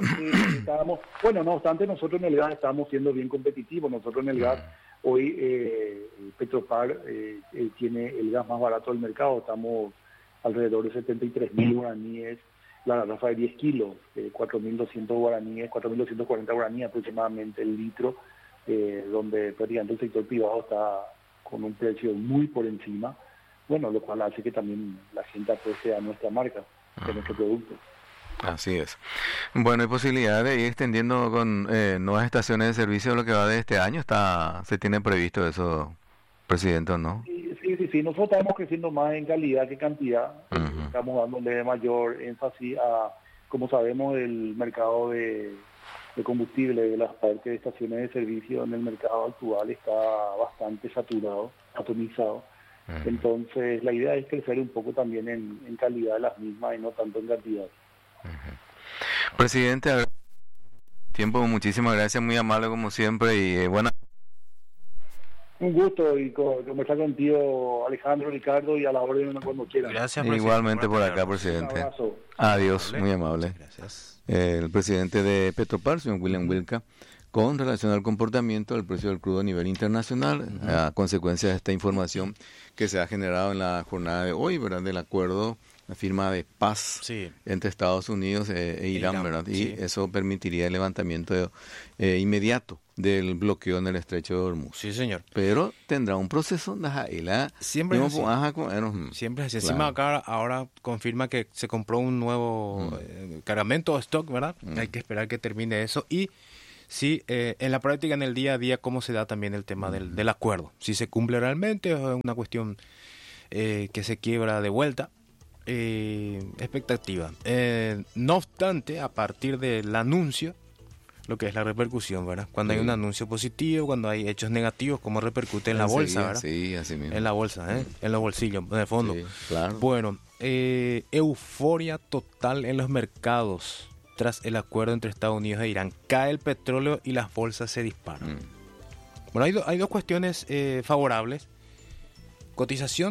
Bueno, no obstante, nosotros en el gas estamos siendo bien competitivos. Nosotros en el gas, hoy Petropar tiene el gas más barato del mercado. Estamos alrededor de 73.000 guaraníes, la garrafa de 10 kilos, 4.200 guaraníes, 4.240 guaraníes aproximadamente el litro. Donde prácticamente el sector privado está con un precio muy por encima, bueno, lo cual hace que también la gente apueste a nuestra marca, a nuestro producto. Así es. Bueno, ¿hay posibilidad de ir extendiendo con nuevas estaciones de servicio lo que va de este año? ¿Se tiene previsto eso, presidente, o no? Sí, nosotros estamos creciendo más en calidad que cantidad. Estamos dándole mayor énfasis a, como sabemos, el mercado de combustible de las partes de estaciones de servicio en el mercado actual está bastante saturado, atomizado. Entonces la idea es crecer un poco también en calidad de las mismas y no tanto en cantidad. Presidente, tiempo, muchísimas gracias, muy amable como siempre y buena. Un gusto y conversar contigo, Alejandro, Ricardo, y a la orden cuando quieran. Gracias, igualmente por acá, presidente. Un abrazo. Adiós, muy amable. Gracias. El presidente de Petropar, señor William Wilca, con relación al comportamiento del precio del crudo a nivel internacional, a consecuencia de esta información que se ha generado en la jornada de hoy, ¿verdad? Del acuerdo, la firma de paz entre Estados Unidos e Irán, ¿verdad? Y eso permitiría el levantamiento inmediato del bloqueo en el estrecho de Hormuz. Sí, señor. Pero tendrá un proceso siempre es así. Siempre es así. Encima acá ahora confirma que se compró un nuevo cargamento o stock, ¿verdad? Hay que esperar que termine eso. Y sí, en la práctica, en el día a día, cómo se da también el tema del acuerdo. Si se cumple realmente o es una cuestión que se quiebra de vuelta. Expectativa. No obstante, a partir del anuncio, lo que es la repercusión, ¿verdad? Cuando hay un anuncio positivo, cuando hay hechos negativos, cómo repercute en la bolsa, ¿verdad? Sí, así mismo. En la bolsa, en los bolsillos, en el fondo. Sí, claro. Bueno, euforia total en los mercados tras el acuerdo entre Estados Unidos e Irán. Cae el petróleo y las bolsas se disparan. Bueno, hay dos cuestiones favorables. Cotización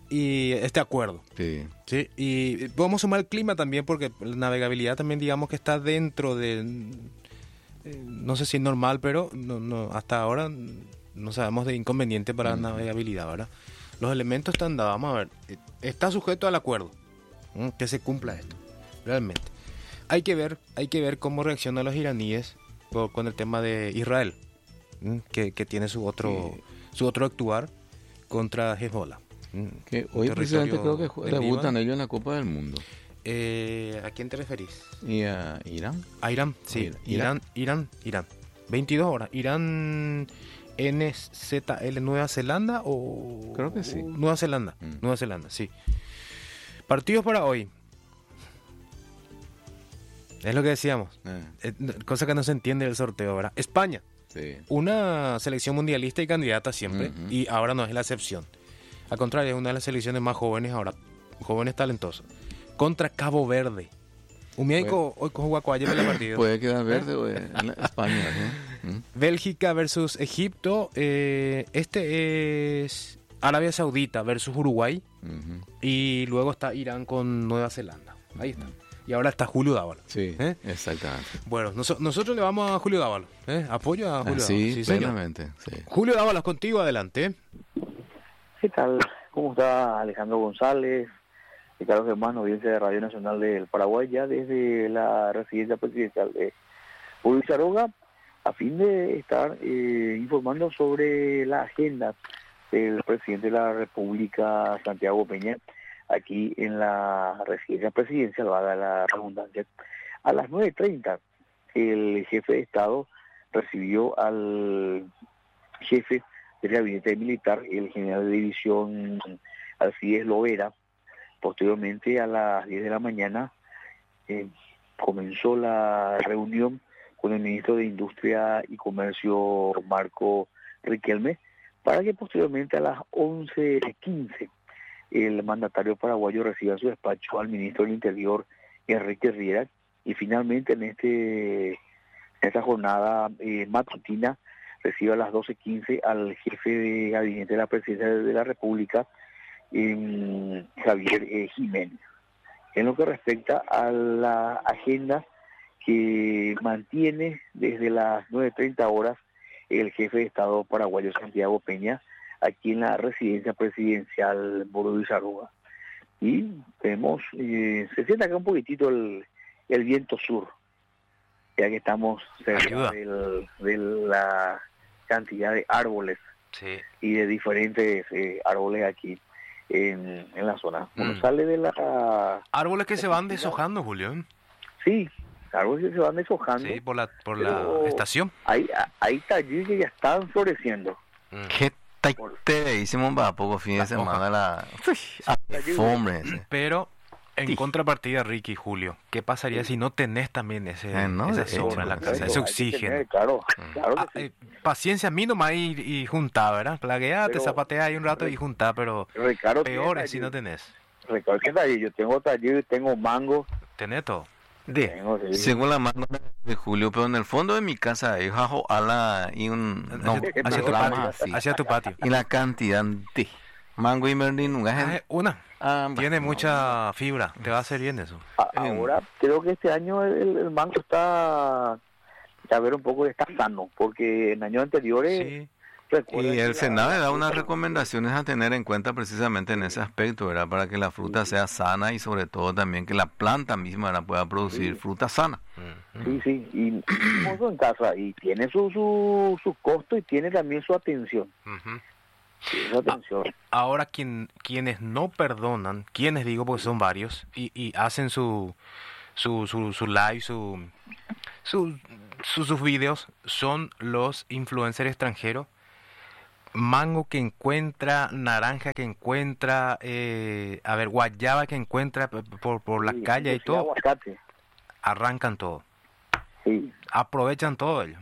y este acuerdo. Sí. Sí, y podemos sumar el clima también, porque la navegabilidad también, digamos que está dentro de, no sé si es normal, pero no hasta ahora no sabemos de inconveniente para la navegabilidad, ¿verdad? Los elementos están dados, vamos a ver, está sujeto al acuerdo, que se cumpla esto, realmente. Hay que ver cómo reaccionan los iraníes con el tema de Israel, que tiene su otro actuar contra Hezbollah. Que hoy, precisamente, creo que debutan ellos en la Copa del Mundo. ¿A quién te referís? ¿Y a Irán? A Irán, sí. Irán. 22 horas. Irán, NZL, Nueva Zelanda o... Creo que sí. Nueva Zelanda, Nueva Zelanda, sí. Partidos para hoy. Es lo que decíamos. Cosa que no se entiende del sorteo, ¿verdad? España. Sí. Una selección mundialista y candidata siempre, y ahora no es la excepción. Al contrario, es una de las selecciones más jóvenes ahora, jóvenes talentosos. Contra Cabo Verde. Un médico hoy juega ayer en el partido. Puede quedar verde en España. Bélgica versus Egipto. Este es Arabia Saudita versus Uruguay. Y luego está Irán con Nueva Zelanda. Ahí está. Y ahora está Julio Dávalo. Sí, exactamente. Bueno, nosotros le vamos a Julio Dávalo. Apoyo a Julio Dávalo. Sí, plenamente. Sí. Julio Dávalo, contigo, adelante. ¿Qué tal? ¿Cómo está Alejandro González? Y Carlos Germán, audiencia de Radio Nacional del Paraguay, ya desde la residencia presidencial de Villaroga, a fin de estar informando sobre la agenda del presidente de la República, Santiago Peña, aquí en la residencia presidencial, valga la redundancia. A las 9:30, el jefe de Estado recibió al jefe del gabinete militar, el general de división Alcides Lovera. Posteriormente, a las 10 de la mañana, comenzó la reunión con el ministro de Industria y Comercio, Marco Riquelme, para que posteriormente a las 11:15 el mandatario paraguayo reciba en su despacho al ministro del Interior, Enrique Riera, y finalmente en esta jornada matutina reciba a las 12:15 al jefe de gabinete de la presidencia de la República, Javier Jiménez. En lo que respecta a la agenda que mantiene desde las 9:30 horas el jefe de Estado paraguayo Santiago Peña, aquí en la residencia presidencial Moro Villarruga. Y vemos, se siente acá un poquitito el viento sur, ya que estamos cerca de la cantidad de árboles y de diferentes árboles aquí en la zona. Uno sale de la... Árboles que se van deshojando, Julio. Sí, árboles que se van deshojando. Sí, por la estación. Hay talleres que ya están floreciendo. ¿Qué hicimos para poco fin de semana la alfombra? Pero en contrapartida, Ricky y Julio, ¿qué pasaría si no tenés también esa sombra en la casa, ese oxígeno? Claro que sí. Paciencia, a mí nomás y juntá, ¿verdad? Plagueate, zapatea ahí un rato y juntá, pero Ricardo, peor es si no tenés. Ricardo, ¿qué taller? Yo tengo taller, tengo mango. ¿Tenés todo? Según la mano de Julio, pero en el fondo de mi casa hay jajo ala y hacia tu patio. Y la cantidad de mango y merlín, una. Tiene mucha fibra, te va a hacer bien eso. Ahora creo que este año el mango está a ver un poco, está sano, porque en años anteriores... Y el Senado da unas recomendaciones a tener en cuenta precisamente en ese aspecto, ¿verdad? Para que la fruta sea sana y sobre todo también que la planta misma la pueda producir fruta sana. Sí, y en casa, y tiene su costo y tiene también su atención. Ahora quienes no perdonan, quienes digo porque son varios, y hacen su live, sus videos, son los influencers extranjeros. Mango que encuentra, naranja que encuentra, guayaba que encuentra por la calle y todo, aguacate. Arrancan todo. Sí. Aprovechan todo ellos.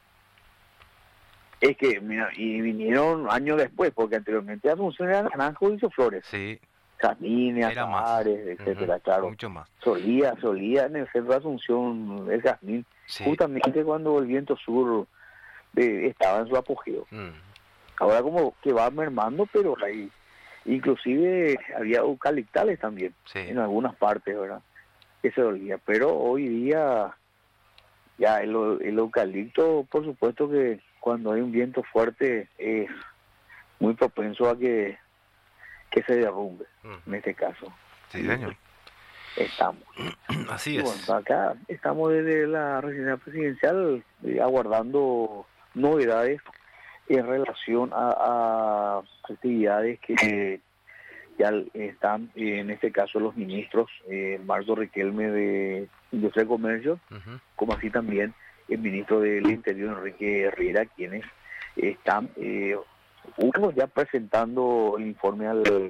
Es que, mira, y vinieron años después, porque anteriormente Asunción era naranjo y hizo flores. Sí. Jazmines, azaharares, etcétera, claro. Mucho más. Solía en el centro de Asunción el jazmín, justamente cuando el viento sur estaba en su apogeo. Ahora como que va mermando, pero hay inclusive había eucaliptales también, en algunas partes, ¿verdad? Que se olía, pero hoy día ya el eucalipto, por supuesto que cuando hay un viento fuerte es muy propenso a que se derrumbe, en este caso. Sí, señor. Estamos. Así es. Bueno, acá estamos desde la residencia presidencial aguardando novedades en relación a actividades que ya están, en este caso los ministros, Marco Riquelme de Industria y Comercio, como así también el ministro del Interior, Enrique Riera, quienes están, uno ya presentando el informe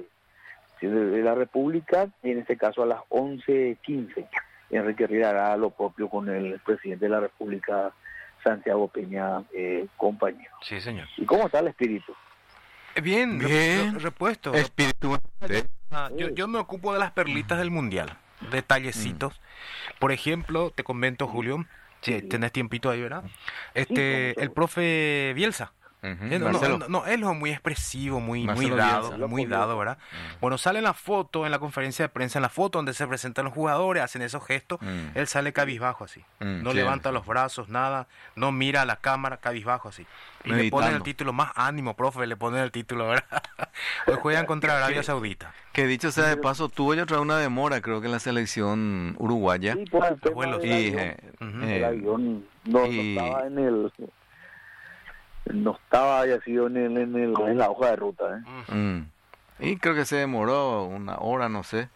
de la República, y en este caso a las 11:15. Enrique Riera hará lo propio con el presidente de la República, Santiago Peña, compañero. Sí, señor. ¿Y cómo está el espíritu? Bien. Repuesto. Espíritu. Yo me ocupo de las perlitas del Mundial, detallecitos. Por ejemplo, te comento, Julio, si tenés tiempito ahí, ¿verdad? El profe Bielsa. No, él es muy expresivo, muy dado, ¿verdad? Bueno, sale en la foto, en la conferencia de prensa, en la foto donde se presentan los jugadores, hacen esos gestos, él sale cabizbajo así, no levanta los brazos, nada, no mira a la cámara, cabizbajo así. Y le ponen el título, más ánimo, profe, le ponen el título, ¿verdad? Hoy juegan contra Arabia Saudita. Que dicho sea de paso, tuvo ya otra una demora, creo que en la selección uruguaya. Sí, por el tema el avión no estaba en el... No estaba, haya sido en la hoja de ruta. Y creo que se demoró una hora, no sé.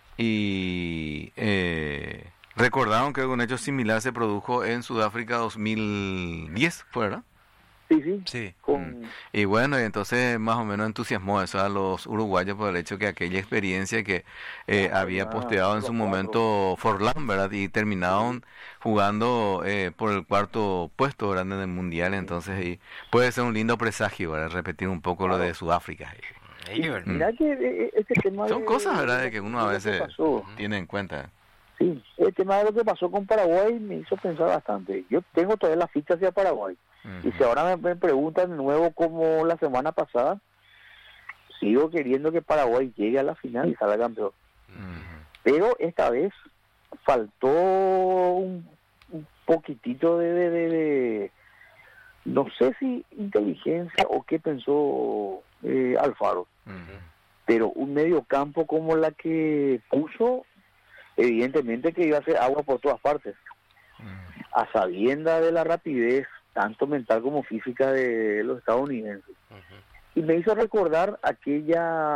Y recordaron que un hecho similar se produjo en Sudáfrica 2010, ¿fue, verdad? Sí. Y bueno, y entonces más o menos entusiasmó eso a los uruguayos por el hecho que aquella experiencia que había posteado en su momento Forlán, ¿verdad? Y terminaron jugando por el cuarto puesto, ¿verdad? En el Mundial, entonces y puede ser un lindo presagio, ¿verdad? Repetir un poco lo de Sudáfrica. Mira que este tema son cosas, ¿verdad? De que uno a veces tiene en cuenta. Sí, el tema de lo que pasó con Paraguay me hizo pensar bastante. Yo tengo todavía la ficha hacia Paraguay. Y si ahora me preguntan de nuevo como la semana pasada, sigo queriendo que Paraguay llegue a la final y salga campeón. Pero esta vez faltó un poquitito de no sé si inteligencia o qué pensó Alfaro. Pero un medio campo como la que puso, evidentemente que iba a ser agua por todas partes. A sabienda de la rapidez, tanto mental como física de los estadounidenses. Y me hizo recordar aquel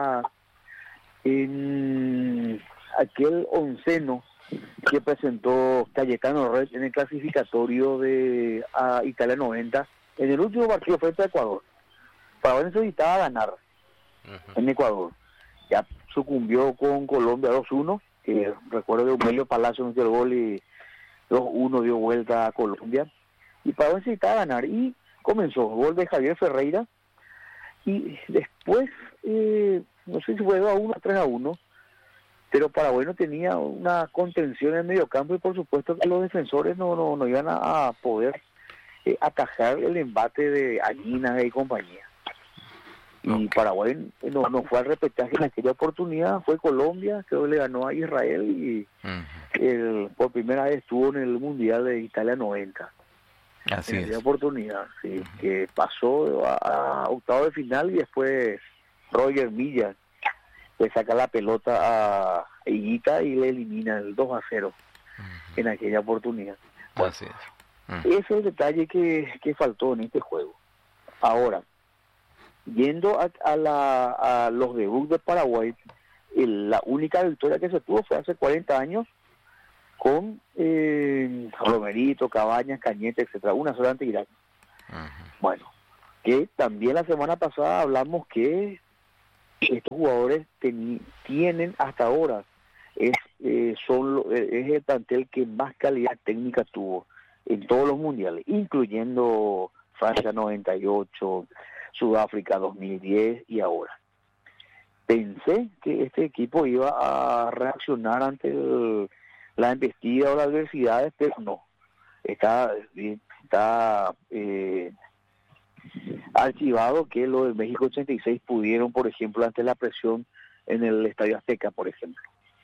onceno que presentó Cayetano Red en el clasificatorio de Italia 90, en el último partido frente a Ecuador. Paraguay necesitaba ganar en Ecuador. Ya sucumbió con Colombia 2-1, que recuerdo que Melio Palacio metió el gol y 2-1 dio vuelta a Colombia. Y Paraguay necesitaba ganar y comenzó gol de Javier Ferreira y después no sé si fue 2-1 o 3-1, pero Paraguay no tenía una contención en el mediocampo y por supuesto que los defensores no iban a poder atajar el embate de Aguinas y compañía. Y Paraguay no fue al repechaje en aquella oportunidad, fue Colombia, creo que le ganó a Israel y por primera vez estuvo en el Mundial de Italia 90. Así es. Oportunidad, sí, que pasó a octavo de final y después Roger Milla le saca la pelota a Higuita y le elimina el 2-0 en aquella oportunidad. Bueno, así es. Ese es el detalle que faltó en este juego. Ahora, yendo a los debuts de Paraguay, la única victoria que se tuvo fue hace 40 años con Romerito, Cabañas, Cañete, etcétera, una sola ante Irak. Bueno, que también la semana pasada hablamos que estos jugadores tienen hasta ahora es el plantel que más calidad técnica tuvo en todos los mundiales, incluyendo Francia 98, Sudáfrica 2010 y ahora. Pensé que este equipo iba a reaccionar ante la embestida o las adversidades, pero no. Está archivado que los de México 86 pudieron, por ejemplo, ante la presión en el Estadio Azteca, por ejemplo,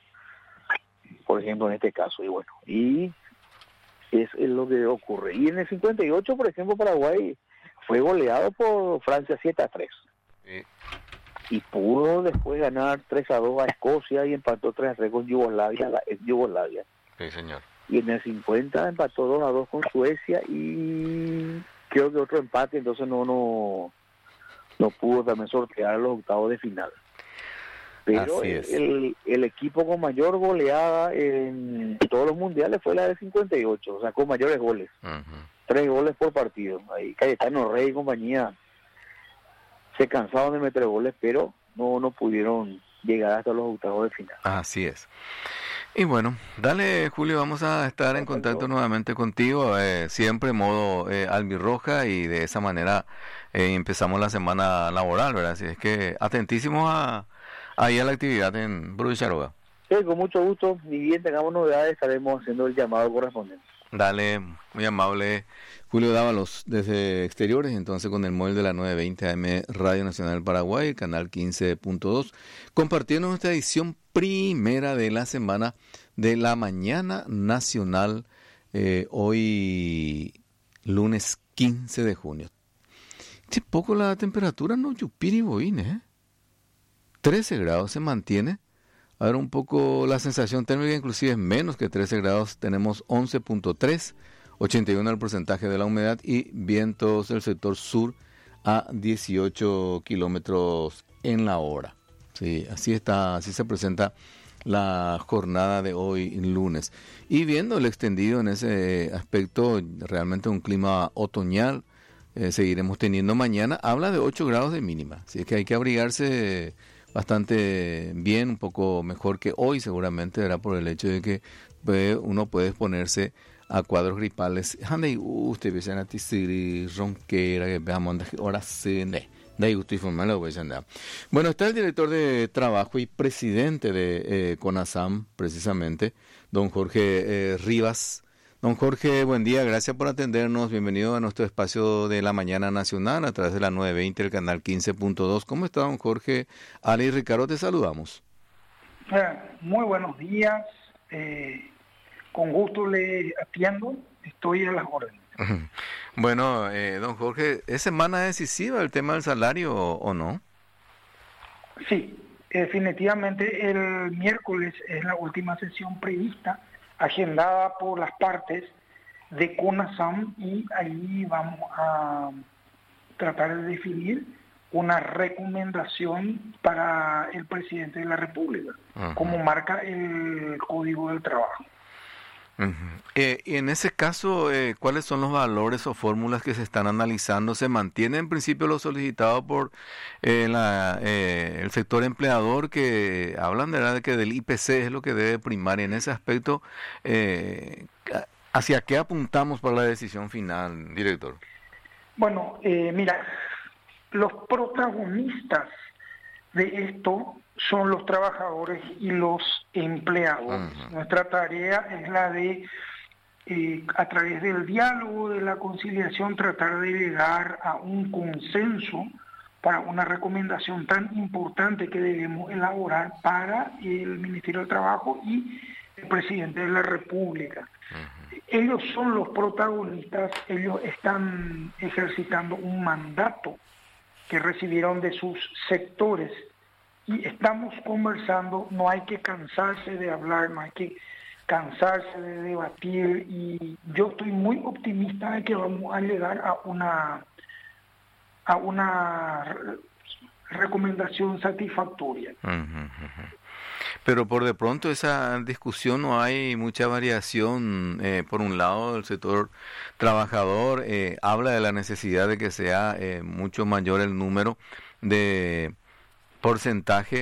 en este caso, y bueno, y es lo que ocurre. Y en el 58, por ejemplo, Paraguay fue goleado por Francia 7-3. Sí. Y pudo después ganar 3-2 a Escocia y empató 3-3 con Yugoslavia, la ex Yugoslavia. Sí, señor. Y en el 50 empató 2-2 con Suecia y creo que otro empate, entonces no pudo también sortear los octavos de final. Pero el equipo con mayor goleada en todos los mundiales fue la de 58, o sea, con mayores goles. 3 goles por partido. Ahí Cayetano Rey y compañía se cansaron de meter goles, pero no pudieron llegar hasta los octavos de final. Así es. Y bueno, dale, Julio, vamos a estar en contacto nuevamente contigo, siempre en modo albirroja, y de esa manera empezamos la semana laboral, ¿verdad? Así es que atentísimos ahí a la actividad en Brucharoga. Sí, con mucho gusto, y bien tengamos novedades, estaremos haciendo el llamado correspondiente. Dale, muy amable Julio Dávalos desde Exteriores, entonces con el móvil de la 920 AM Radio Nacional Paraguay, canal 15.2, compartiendo nuestra edición primera de la semana de la Mañana Nacional, hoy lunes 15 de junio. Este poco la temperatura no yupiri boine, 13 grados se mantiene. Ahora un poco la sensación térmica inclusive es menos que 13 grados, tenemos 11.3, 81 el porcentaje de la humedad y vientos del sector sur a 18 kilómetros en la hora. Sí, así se presenta la jornada de hoy lunes. Y viendo el extendido en ese aspecto, realmente un clima otoñal, seguiremos teniendo mañana, habla de 8 grados de mínima, así que hay que abrigarse bastante bien, un poco mejor que hoy seguramente, era por el hecho de que uno puede exponerse a cuadros gripales. Usted ve a tisiri ronquera que veamos ahora sí, bueno, está el director de trabajo y presidente de CONASAM, precisamente, don Jorge Rivas. Don Jorge, buen día, gracias por atendernos, bienvenido a nuestro espacio de la Mañana Nacional a través de la 920, el canal 15.2. ¿Cómo está, don Jorge? Ale y Ricardo, te saludamos. Muy buenos días, con gusto le atiendo, estoy a las órdenes. Bueno, don Jorge, ¿es semana decisiva el tema del salario o no? Sí, definitivamente el miércoles es la última sesión prevista, agendada por las partes de CONASAM, y ahí vamos a tratar de definir una recomendación para el presidente de la República, como marca el Código del Trabajo. Y en ese caso, ¿cuáles son los valores o fórmulas que se están analizando? ¿Se mantiene en principio lo solicitado por el sector empleador, que hablan de que del IPC es lo que debe primar? Y en ese aspecto, ¿hacia qué apuntamos para la decisión final, director? Bueno, mira, los protagonistas de esto son los trabajadores y los empleados. Nuestra tarea es la de, a través del diálogo, de la conciliación, tratar de llegar a un consenso para una recomendación tan importante que debemos elaborar para el Ministerio del Trabajo y el Presidente de la República. Ellos son los protagonistas, ellos están ejercitando un mandato que recibieron de sus sectores, y estamos conversando. No hay que cansarse de hablar, no hay que cansarse de debatir, y yo estoy muy optimista de que vamos a llegar a una recomendación satisfactoria. Pero por de pronto esa discusión no hay mucha variación. Por un lado, el sector trabajador habla de la necesidad de que sea mucho mayor el número de porcentaje